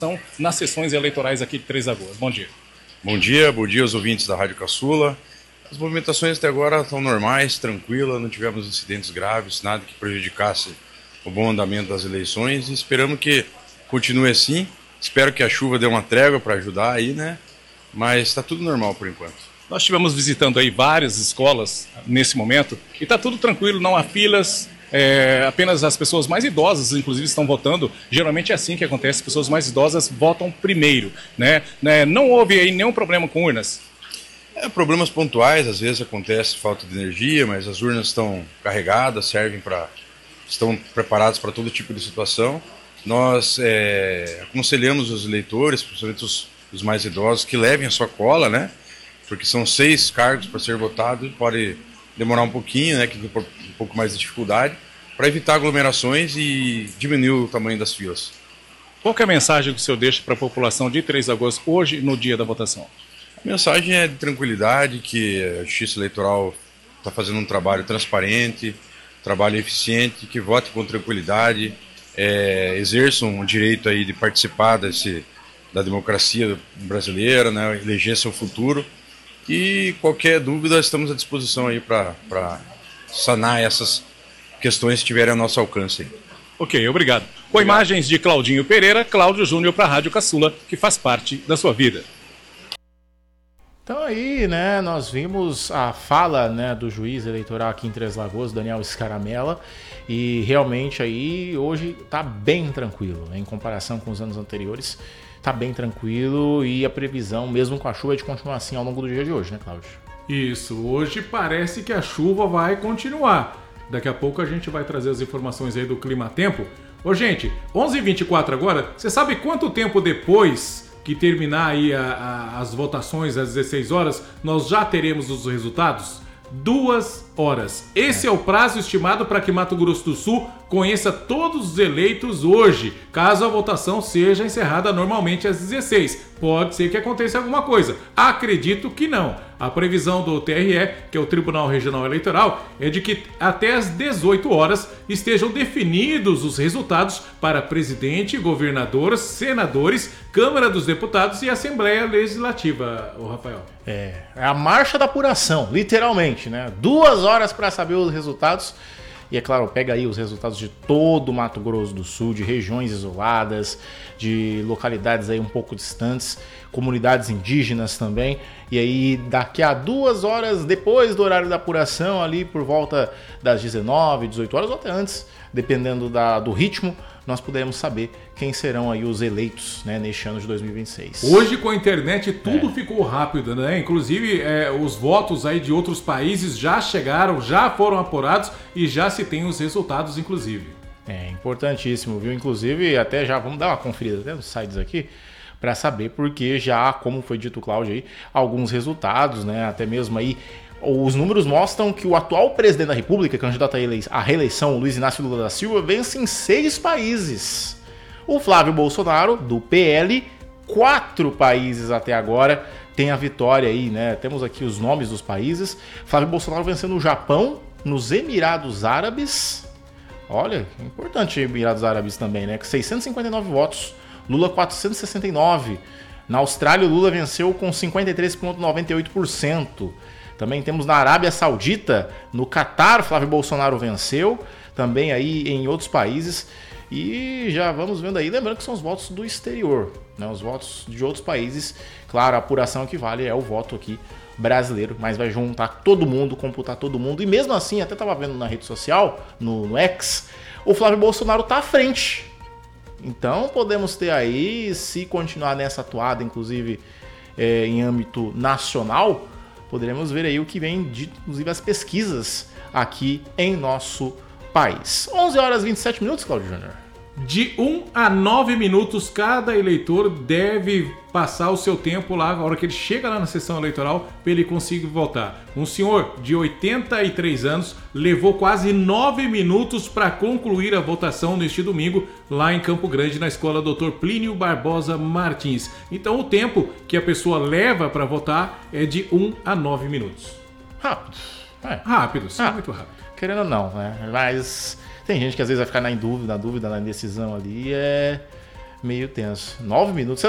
nas sessões eleitorais aqui de Três Lagoas. Bom dia. Bom dia aos ouvintes da Rádio Caçula. As movimentações até agora estão normais, tranquilas, não tivemos incidentes graves, nada que prejudicasse o bom andamento das eleições e esperamos que continue assim. Espero que a chuva dê uma trégua para ajudar aí, né? Mas está tudo normal por enquanto. Nós estivemos visitando aí várias escolas nesse momento e está tudo tranquilo, não há filas. Apenas as pessoas mais idosas, inclusive, estão votando. Geralmente é assim que acontece, as pessoas mais idosas votam primeiro, né? Não houve aí nenhum problema com urnas? Problemas pontuais, às vezes acontece falta de energia, mas as urnas estão carregadas, estão preparadas para todo tipo de situação. Nós aconselhamos os eleitores, principalmente os mais idosos, que levem a sua cola, né? Porque são 6 cargos para ser votado, pode demorar um pouquinho, né, que tem um pouco mais de dificuldade, para evitar aglomerações e diminuir o tamanho das filas. Qual que é a mensagem que o senhor deixa para a população de Três Lagoas hoje, no dia da votação? A mensagem é de tranquilidade, que a Justiça Eleitoral está fazendo um trabalho transparente, trabalho eficiente, que vote com tranquilidade, exerçam o direito aí de participar da democracia brasileira, né, eleger seu futuro. E qualquer dúvida, estamos à disposição aí para sanar essas questões que tiverem ao nosso alcance. Ok, obrigado. Com imagens de Claudinho Pereira, Cláudio Júnior para a Rádio Caçula, que faz parte da sua vida. Então aí, né, nós vimos a fala, né, do juiz eleitoral aqui em Três Lagoas, Daniel Scaramella, e realmente aí hoje está bem tranquilo, né, em comparação com os anos anteriores. Tá bem tranquilo e a previsão, mesmo com a chuva, é de continuar assim ao longo do dia de hoje, né, Cláudio? Isso, hoje parece que a chuva vai continuar. Daqui a pouco a gente vai trazer as informações aí do clima-tempo. Ô, gente, 11h24 agora, você sabe quanto tempo depois que terminar aí as votações às 16 horas, nós já teremos os resultados? 2 horas. Esse é o prazo estimado para que Mato Grosso do Sul conheça todos os eleitos hoje, caso a votação seja encerrada normalmente às 16. Pode ser que aconteça alguma coisa. Acredito que não. A previsão do TRE, que é o Tribunal Regional Eleitoral, é de que até às 18 horas estejam definidos os resultados para presidente, governador, senadores, Câmara dos Deputados e Assembleia Legislativa, o Rafael. É a marcha da apuração, literalmente, né? 2 horas para saber os resultados. E é claro, pega aí os resultados de todo o Mato Grosso do Sul, de regiões isoladas, de localidades aí um pouco distantes, comunidades indígenas também. E aí daqui a 2 horas, depois do horário da apuração, ali por volta das 19, 18 horas ou até antes, dependendo do ritmo, nós poderemos saber quem serão aí os eleitos, né, neste ano de 2026. Hoje com a internet tudo ficou rápido, né? Inclusive os votos aí de outros países já chegaram, já foram apurados e já se tem os resultados, inclusive. É importantíssimo, viu? Inclusive, até já vamos dar uma conferida até nos sites aqui para saber, porque já, como foi dito o Cláudio aí, alguns resultados, né? Até mesmo aí os números mostram que o atual presidente da República, candidato à reeleição, Luiz Inácio Lula da Silva, vence em 6 países. O Flávio Bolsonaro, do PL, 4 países até agora, tem a vitória aí, né? Temos aqui os nomes dos países. Flávio Bolsonaro venceu no Japão, nos Emirados Árabes. Olha, importante Emirados Árabes também, né? Com 659 votos. Lula, 469. Na Austrália, o Lula venceu com 53,98%. Também temos na Arábia Saudita, no Catar, Flávio Bolsonaro venceu, também aí em outros países. E já vamos vendo aí, lembrando que são os votos do exterior, né? Os votos de outros países. Claro, a apuração que vale é o voto aqui brasileiro, mas vai juntar todo mundo, computar todo mundo. E mesmo assim, até estava vendo na rede social, no X, o Flávio Bolsonaro está à frente. Então podemos ter aí, se continuar nessa atuada, inclusive em âmbito nacional, poderemos ver aí o que vem de, inclusive, as pesquisas aqui em nosso país. 11 horas e 27 minutos, Cláudio Júnior. De 1 a 9 minutos, cada eleitor deve passar o seu tempo lá, a hora que ele chega lá na sessão eleitoral, para ele conseguir votar. Um senhor de 83 anos levou quase 9 minutos para concluir a votação neste domingo, lá em Campo Grande, na escola Dr. Plínio Barbosa Martins. Então o tempo que a pessoa leva para votar é de 1 a 9 minutos. Rápido. Rápido, sim, muito rápido. Querendo ou não, né? Mas tem gente que às vezes vai ficar na dúvida, na indecisão ali. meio tenso. 9 minutos.